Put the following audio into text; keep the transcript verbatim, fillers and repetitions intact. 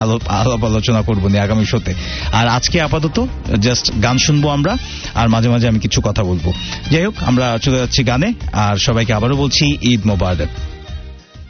আলাপ আলোচনা করবো নি আগামী শোতে। আর আজকে আপাতত জাস্ট গান শুনবো আমরা, আর মাঝে মাঝে আমি কিছু কথা বলবো। যাই হোক, আমরা চলে যাচ্ছি গানে, আর সবাইকে আবারও বলছি ঈদ মোবারক।